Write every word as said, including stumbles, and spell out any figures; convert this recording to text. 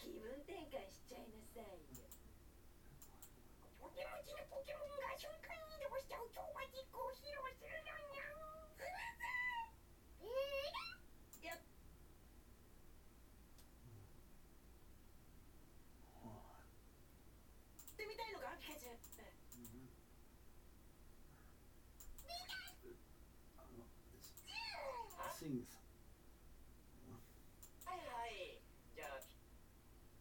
気分転換しちゃいなさいよ。 お手持ちのポケモンが瞬間移動しちゃう超マジックを披露するのにゃ。すみません。えー、 やっってみたいのかピカチュウ。 Sings